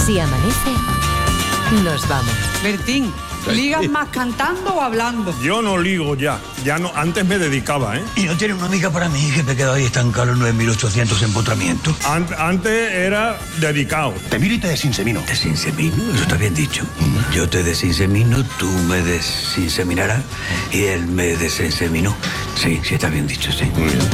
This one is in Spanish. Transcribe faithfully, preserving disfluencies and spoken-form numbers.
Si amanece, nos vamos. Bertín, ¿ligas más cantando o hablando? Yo no ligo ya. Ya no, antes me dedicaba, ¿eh? ¿Y no tiene una amiga para mí que me he quedado ahí estancado en nueve mil ochocientos empotramientos? An- antes era dedicado. Te miro y te desinsemino. ¿Desinsemino? Eso está bien dicho. Yo te desinsemino, tú me desinseminarás y él me desinseminó. Sí, sí está bien dicho, sí. Muy bien.